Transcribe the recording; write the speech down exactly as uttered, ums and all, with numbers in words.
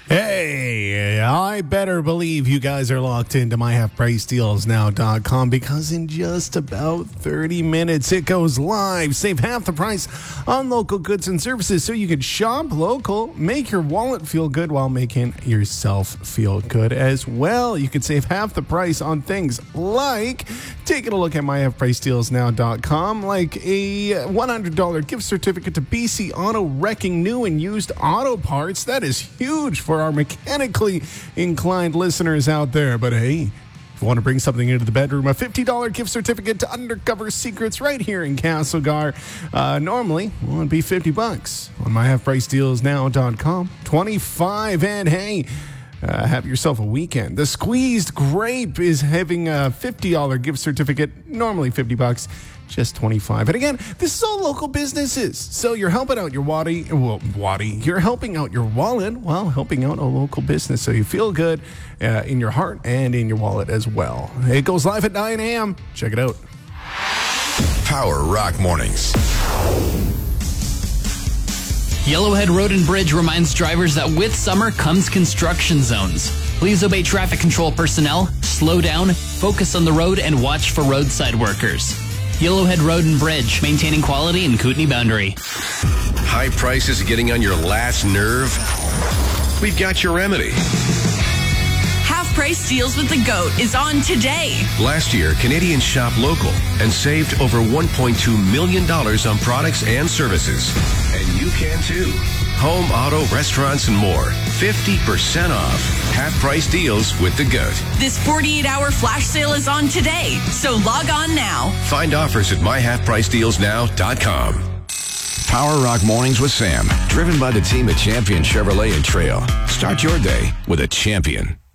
Hey, I better believe you guys are locked into my half price deals now dot com because in just about thirty minutes it goes live. Save half the price on local goods and services so you can shop local, make your wallet feel good while making yourself feel good as well. You can save half the price on things like taking a look at my half price deals now dot com, like a one hundred dollars gift certificate to B C Auto Wrecking new and used auto parts. That is huge for our mechanically inclined listeners out there. But hey, if you want to bring something into the bedroom, a fifty dollars gift certificate to Undercover Secrets right here in Castlegar. Uh, normally, well, it'd be fifty bucks on my half price deals now dot com. twenty-five, and hey, uh, have yourself a weekend. The Squeezed Grape is having a fifty dollars gift certificate, normally fifty bucks. Just twenty-five. And again, this is all local businesses. So you're helping out your waddy, well, waddy. You're helping out your wallet while helping out a local business. So you feel good uh, in your heart and in your wallet as well. It goes live at nine a.m. Check it out. Power Rock Mornings. Yellowhead Road and Bridge reminds drivers that with summer comes construction zones. Please obey traffic control personnel, slow down, focus on the road, and watch for roadside workers. Yellowhead Road and Bridge, maintaining quality in Kootenay Boundary. High prices getting on your last nerve? We've got your remedy. Half Price Deals with the GOAT is on today. Last year, Canadians shopped local and saved over one point two million dollars on products and services. And you can too. Home, auto, restaurants, and more. fifty percent off. Half price deals with the GOAT. This forty-eight hour flash sale is on today, so log on now. Find offers at my half price deals now dot com. Power Rock Mornings with Sam, driven by the team at Champion Chevrolet and Trail. Start your day with a champion.